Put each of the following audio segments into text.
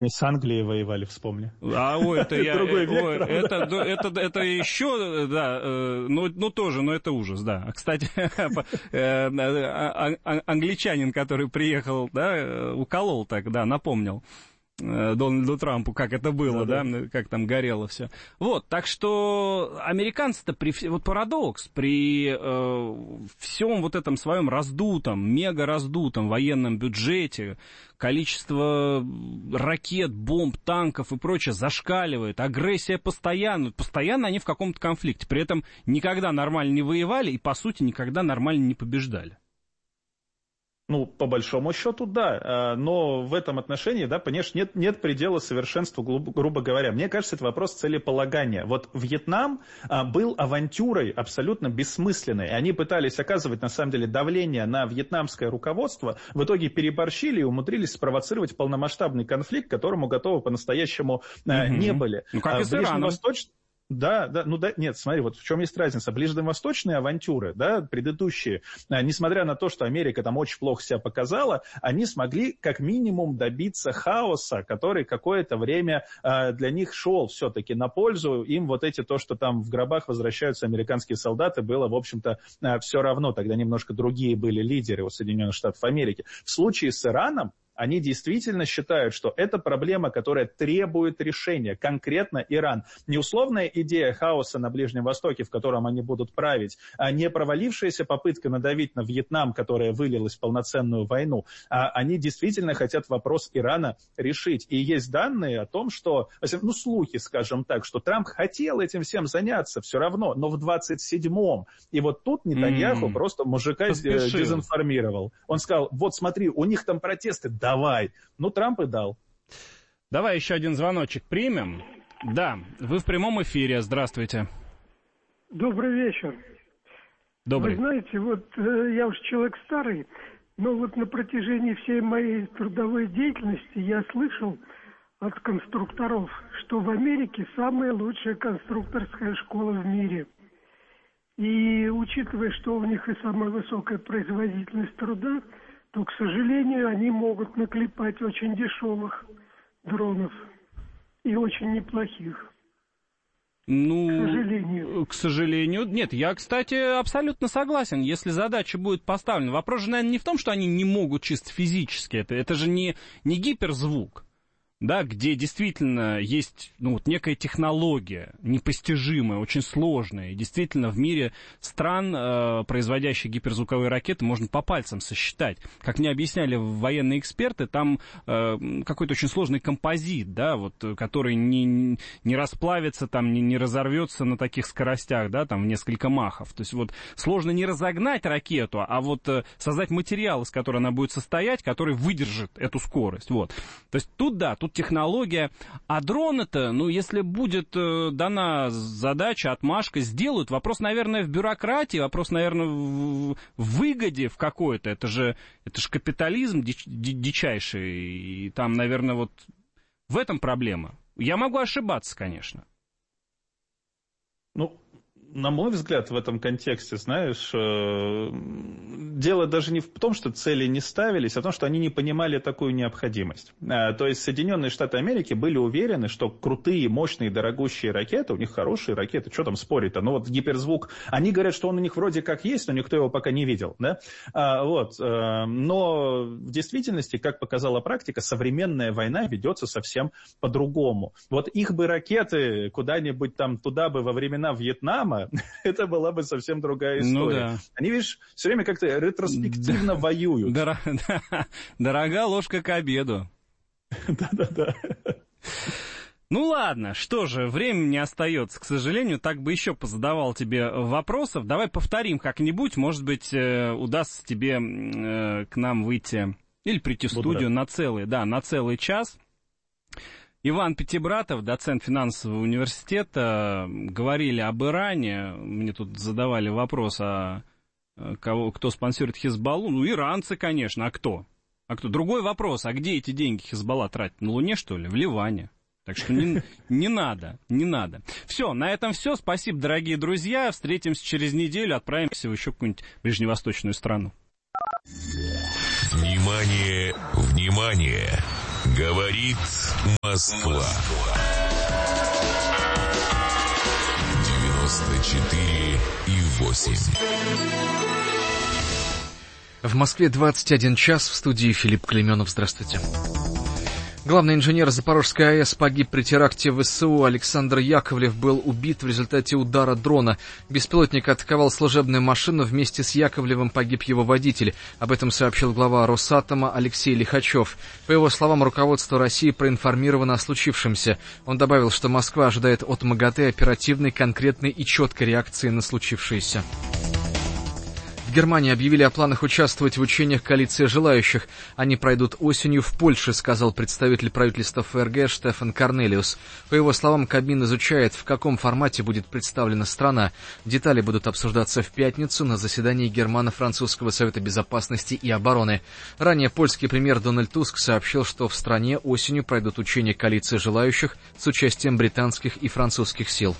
с Англией воевали, вспомни. Это я... Другой век, это еще, да, ну тоже, но это ужас, да. Кстати, англичанин, который приехал, да, уколол так, да, напомнил Дональду Трампу, как это было, да, как там горело все. Вот, так что американцы-то, вот парадокс, при всем вот этом своем раздутом, мега раздутом военном бюджете, количество ракет, бомб, танков и прочее зашкаливает, агрессия постоянно они в каком-то конфликте, при этом никогда нормально не воевали и, по сути, никогда нормально не побеждали. Ну, по большому счету, да, но в этом отношении, да, конечно, нет предела совершенству, грубо говоря. Мне кажется, это вопрос целеполагания. Вот Вьетнам был авантюрой абсолютно бессмысленной. Они пытались оказывать, на самом деле, давление на вьетнамское руководство, в итоге переборщили и умудрились спровоцировать полномасштабный конфликт, к которому готовы по-настоящему не были. Ну, как и с Ираном. Да, нет, смотри, вот в чем есть разница. Ближневосточные авантюры, да, предыдущие, несмотря на то, что Америка там очень плохо себя показала, они смогли как минимум добиться хаоса, который какое-то время для них шел все-таки на пользу. Им вот то, что там в гробах возвращаются американские солдаты, было, в общем-то, все равно. Тогда немножко другие были лидеры у Соединенных Штатов Америки. В случае с Ираном, они действительно считают, что это проблема, которая требует решения, конкретно Иран. Не условная идея хаоса на Ближнем Востоке, в котором они будут править, а не провалившаяся попытка надавить на Вьетнам, которая вылилась в полноценную войну. А они действительно хотят вопрос Ирана решить. И есть данные о том, что, ну, слухи, скажем так, что Трамп хотел этим всем заняться все равно, но в 27-м. И вот тут Нетаньяху просто мужика дезинформировал. Он сказал, вот смотри, у них там протесты, давай. Ну, Трамп и дал. Давай еще один звоночек примем. Да, вы в прямом эфире. Здравствуйте. Добрый вечер. Добрый. Вы знаете, вот я уж человек старый, но вот на протяжении всей моей трудовой деятельности я слышал от конструкторов, что в Америке самая лучшая конструкторская школа в мире. И учитывая, что у них и самая высокая производительность труда, то, к сожалению, они могут наклепать очень дешевых дронов и очень неплохих. Ну, к сожалению, нет. Я, кстати, абсолютно согласен. Если задача будет поставлена. Вопрос же, наверное, не в том, что они не могут чисто физически. Это же не гиперзвук. Да, где действительно есть, ну, вот некая технология, непостижимая, очень сложная. И действительно в мире стран, производящих гиперзвуковые ракеты, можно по пальцам сосчитать. Как мне объясняли военные эксперты, там какой-то очень сложный композит, да, вот, который не расплавится, там, не разорвется на таких скоростях, да, там, в несколько махов. То есть вот сложно не разогнать ракету, а вот создать материал, из которого она будет состоять, который выдержит эту скорость. Вот. То есть тут, да, тут технология. А дрон-то, ну, если будет дана задача, отмашка, сделают. Вопрос, наверное, в бюрократии, вопрос, наверное, в выгоде в какой-то. Это же капитализм дичайший. И там, наверное, вот в этом проблема. Я могу ошибаться, конечно. Ну, на мой взгляд, в этом контексте, знаешь, дело даже не в том, что цели не ставились, а в том, что они не понимали такую необходимость. То есть Соединенные Штаты Америки были уверены, что крутые, мощные, дорогущие ракеты, у них хорошие ракеты, что там спорить-то? Ну вот гиперзвук, они говорят, что он у них вроде как есть, но никто его пока не видел, да? Но в действительности, как показала практика, современная война ведется совсем по-другому. Вот их бы ракеты куда-нибудь там туда бы во времена Вьетнама, это была бы совсем другая история. Ну, да. Они, видишь, все время как-то ретроспективно воюют. Дорога ложка к обеду. Да. Ну ладно, что же, времени не остается, к сожалению, так бы еще позадавал тебе вопросов. Давай повторим как-нибудь, может быть, удастся тебе к нам выйти или прийти в студию на целый час. Иван Пятибратов, доцент финансового университета, говорили об Иране. Мне тут задавали вопрос, кто спонсирует Хизбаллу. Ну, иранцы, конечно, а кто? Другой вопрос, а где эти деньги Хизбалла тратит? На Луне, что ли? В Ливане. Так что не надо. Все, на этом все. Спасибо, дорогие друзья. Встретимся через неделю, отправимся в еще какую-нибудь ближневосточную страну. Внимание! Говорит Москва. 94,8. В Москве 21 час, в студии Филипп Клейменов. Здравствуйте. Главный инженер Запорожской АЭС погиб при теракте в ВСУ. Александр Яковлев был убит в результате удара дрона. Беспилотник атаковал служебную машину, вместе с Яковлевым погиб его водитель. Об этом сообщил глава Росатома Алексей Лихачев. По его словам, руководство России проинформировано о случившемся. Он добавил, что Москва ожидает от МАГАТЭ оперативной, конкретной и четкой реакции на случившееся. В Германии объявили о планах участвовать в учениях коалиции желающих. Они пройдут осенью в Польше, сказал представитель правительства ФРГ Штефан Корнелиус. По его словам, Кабмин изучает, в каком формате будет представлена страна. Детали будут обсуждаться в пятницу на заседании Германо-Французского совета безопасности и обороны. Ранее польский премьер Дональд Туск сообщил, что в стране осенью пройдут учения коалиции желающих с участием британских и французских сил.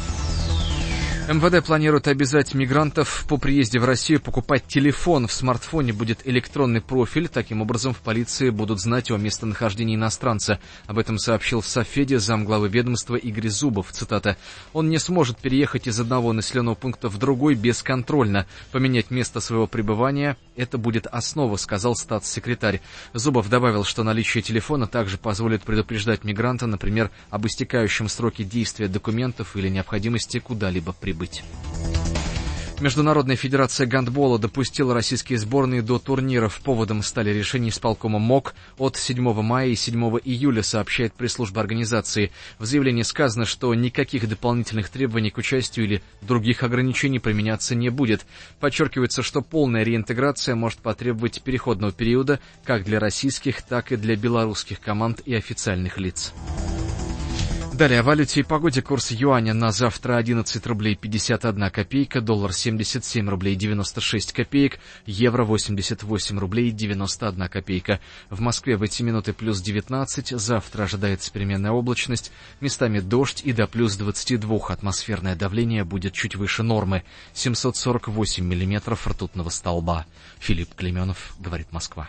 МВД планирует обязать мигрантов по приезде в Россию покупать телефон. В смартфоне будет электронный профиль. Таким образом, в полиции будут знать о местонахождении иностранца. Об этом сообщил в Софеде замглавы ведомства Игорь Зубов. Цитата. «Он не сможет переехать из одного населенного пункта в другой бесконтрольно. Поменять место своего пребывания – это будет основа», сказал статс-секретарь. Зубов добавил, что наличие телефона также позволит предупреждать мигранта, например, об истекающем сроке действия документов или необходимости куда-либо прибыть. Международная федерация гандбола допустила российские сборные до турниров. Поводом стали решения исполкома МОК от 7 мая и 7 июля, сообщает пресс-служба организации. В заявлении сказано, что никаких дополнительных требований к участию или других ограничений применяться не будет. Подчеркивается, что полная реинтеграция может потребовать переходного периода как для российских, так и для белорусских команд и официальных лиц. Далее о валюте и погоде. Курс юаня на завтра 11 рублей 51 копейка, доллар 77 рублей 96 копеек, евро 88 рублей 91 копейка. В Москве в эти минуты плюс 19, завтра ожидается переменная облачность, местами дождь и до плюс 22. Атмосферное давление будет чуть выше нормы, 748 миллиметров ртутного столба. Филипп Клейменов, говорит Москва.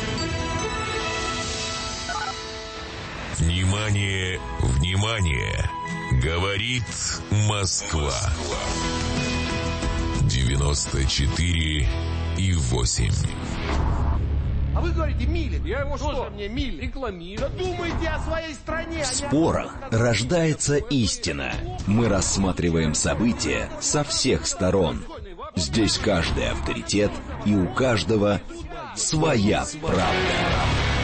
Внимание, внимание! Говорит Москва. 94,8. А вы говорите, Милин. Я его что? Мне Милин. Рекламирую. Да думайте о своей стране. В спорах рождается истина. Мы рассматриваем события со всех сторон. Здесь каждый авторитет, и у каждого своя правда.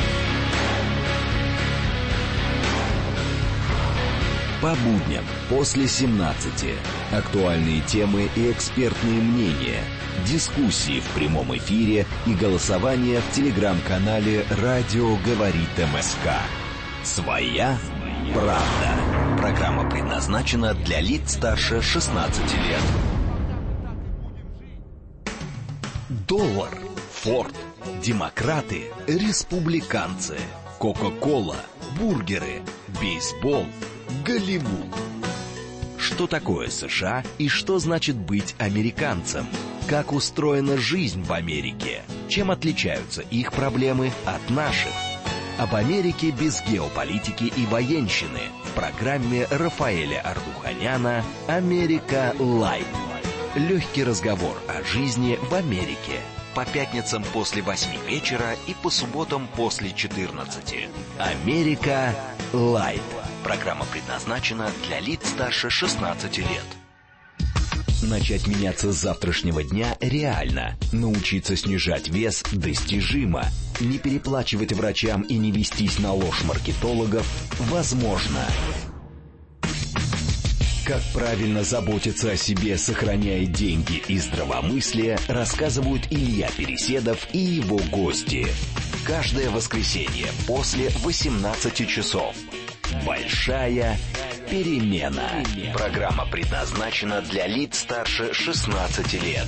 По будням после 17. Актуальные темы и экспертные мнения. Дискуссии в прямом эфире и голосование в телеграм-канале «Радио говорит МСК». Своя правда. Программа предназначена для лиц старше 16 лет. Доллар, Форд, демократы, республиканцы, Кока-кола, бургеры, бейсбол, Голливуд. Что такое США и что значит быть американцем? Как устроена жизнь в Америке? Чем отличаются их проблемы от наших? Об Америке без геополитики и военщины в программе Рафаэля Ардуханяна «Америка Лайт». Легкий разговор о жизни в Америке. По пятницам после 8 вечера и по субботам после 14. «Америка Лайт». Программа предназначена для лиц старше 16 лет. Начать меняться с завтрашнего дня реально. Научиться снижать вес достижимо. Не переплачивать врачам и не вестись на ложь маркетологов возможно. Как правильно заботиться о себе, сохраняя деньги и здравомыслие, рассказывают Илья Переседов и его гости. Каждое воскресенье после 18 часов. Большая перемена. Программа предназначена для лиц старше 16 лет.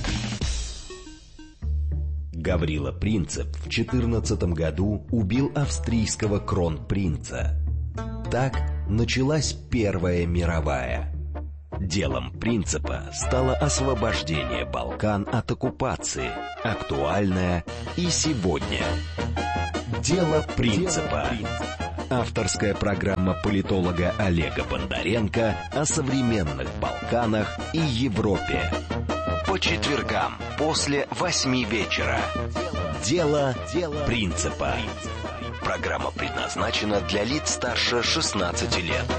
Гаврила Принцип в 14 году убил австрийского кронпринца. Так началась Первая мировая. Делом Принципа стало освобождение Балкан от оккупации, актуальное и сегодня. Дело Принципа. Авторская программа политолога Олега Бондаренко о современных Балканах и Европе. По четвергам после 8 вечера. Дело принципа. Программа предназначена для лиц старше 16 лет.